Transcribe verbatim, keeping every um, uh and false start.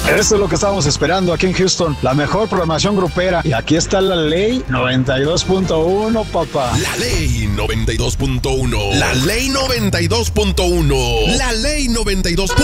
Eso es lo que estábamos esperando aquí en Houston. La mejor programación grupera. Y aquí está la ley noventa y dos punto uno, papá. La ley noventa y dos punto uno. La ley noventa y dos punto uno. La ley noventa y dos punto uno.